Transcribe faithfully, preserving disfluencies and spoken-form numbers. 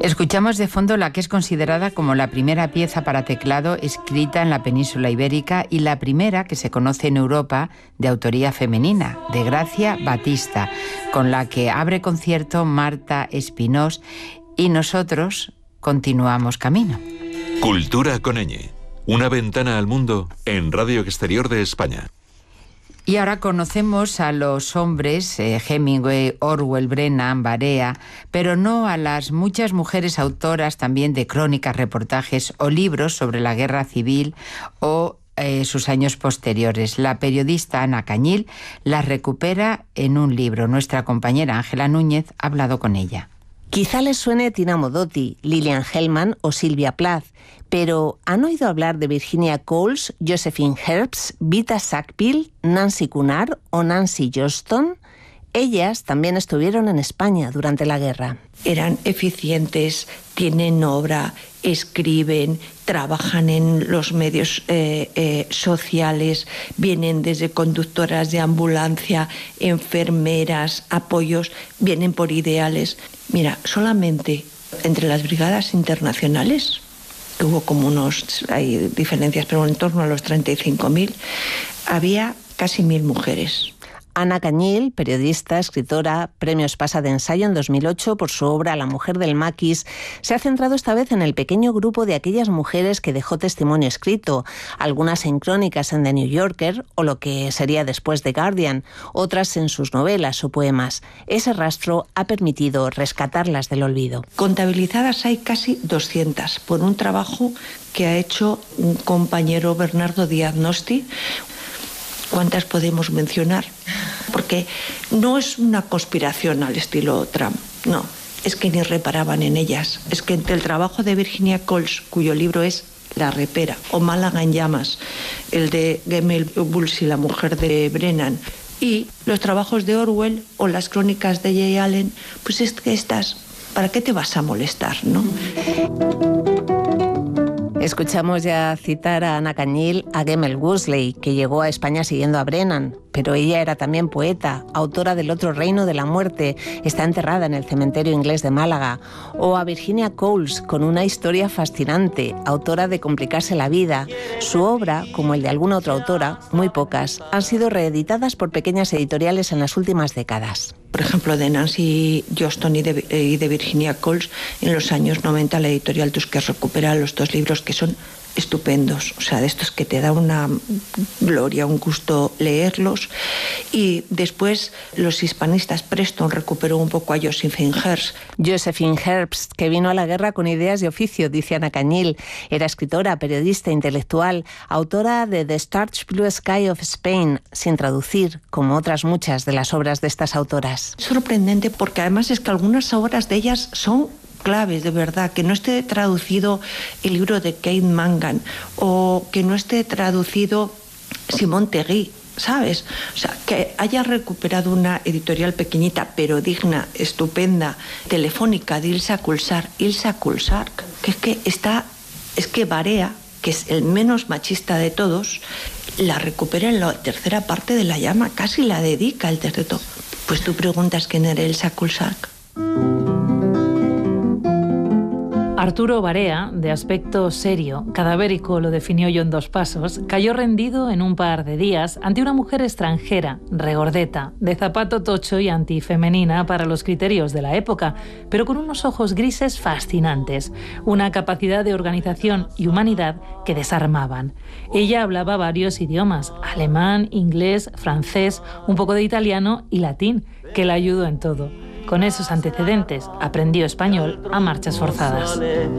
Escuchamos de fondo la que es considerada como la primera pieza para teclado escrita en la península ibérica y la primera que se conoce en Europa de autoría femenina, de Gracia Batista, con la que abre concierto Marta Espinós, y nosotros continuamos camino. Cultura con ñ, una ventana al mundo en Radio Exterior de España. Y ahora conocemos a los hombres, eh, Hemingway, Orwell, Brennan, Barea, pero no a las muchas mujeres autoras también de crónicas, reportajes o libros sobre la guerra civil o eh, sus años posteriores. La periodista Ana Cañil las recupera en un libro. Nuestra compañera Ángela Núñez ha hablado con ella. Quizá les suene Tina Modotti, Lillian Hellman o Sylvia Plath, pero ¿han oído hablar de Virginia Coles, Josephine Herbst, Vita Sackville, Nancy Cunard o Nancy Johnston? Ellas también estuvieron en España durante la guerra. Eran eficientes, tienen obra, escriben, trabajan en los medios eh, eh, sociales, vienen desde conductoras de ambulancia, enfermeras, apoyos, vienen por ideales. Mira, solamente entre las brigadas internacionales, que hubo como unos, hay diferencias, pero en torno a los treinta y cinco mil, había casi mil mujeres. Ana Cañil, periodista, escritora, premio Espasa de ensayo en dos mil ocho por su obra La mujer del maquis, se ha centrado esta vez en el pequeño grupo de aquellas mujeres que dejó testimonio escrito, algunas en crónicas en The New Yorker o lo que sería después The Guardian, otras en sus novelas o poemas. Ese rastro ha permitido rescatarlas del olvido. Contabilizadas hay casi doscientas por un trabajo que ha hecho un compañero, Bernardo Díaz Nosti. ¿Cuántas podemos mencionar? Porque no es una conspiración al estilo Trump, no, es que ni reparaban en ellas. Es que entre el trabajo de Virginia Coles, cuyo libro es La repera, o Málaga en llamas, el de Gemel Bulls y la mujer de Brennan, y los trabajos de Orwell o las crónicas de Jay Allen, pues es que estas, ¿para qué te vas a molestar, no? Escuchamos ya citar a Ana Cañil a Gemel Woosley, que llegó a España siguiendo a Brennan, pero ella era también poeta, autora del Otro reino de la muerte, está enterrada en el cementerio inglés de Málaga, o a Virginia Coles, con una historia fascinante, autora de Complicarse la vida. Su obra, como el de alguna otra autora, muy pocas, han sido reeditadas por pequeñas editoriales en las últimas décadas. Por ejemplo, de Nancy Johnston y de, y de Virginia Coles, en los años noventa la editorial Tusquets recupera los dos libros que son estupendos, o sea, de estos que te da una gloria, un gusto leerlos. Y después los hispanistas, Preston recuperó un poco a Josephine Herbst. Josephine Herbst, que vino a la guerra con ideas de oficio, dice Ana Cañil. Era escritora, periodista, intelectual, autora de The Starch Blue Sky of Spain, sin traducir, como otras muchas de las obras de estas autoras. Sorprendente, porque además es que algunas obras de ellas son claves, de verdad, que no esté traducido el libro de Kate Mangan o que no esté traducido Simone Tegui, ¿sabes? O sea, que haya recuperado una editorial pequeñita, pero digna, estupenda, Telefónica, de Ilsa Kulsar, Ilsa Kulsar, que es que está, es que Barea, que es el menos machista de todos, la recupera en la tercera parte de La llama, casi la dedica el tercero. Pues tú preguntas quién era Ilsa Kulsar. Arturo Barea, de aspecto serio, cadavérico lo definió yo en dos pasos, cayó rendido en un par de días ante una mujer extranjera, regordeta, de zapato tocho y antifemenina para los criterios de la época, pero con unos ojos grises fascinantes, una capacidad de organización y humanidad que desarmaban. Ella hablaba varios idiomas, alemán, inglés, francés, un poco de italiano y latín, que la ayudó en todo. Con esos antecedentes, aprendió español a marchas forzadas.